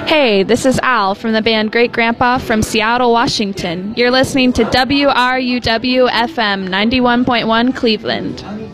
Hey, this is Al from the band Great Grandpa from Seattle, Washington. You're listening to WRUW FM 91.1 Cleveland.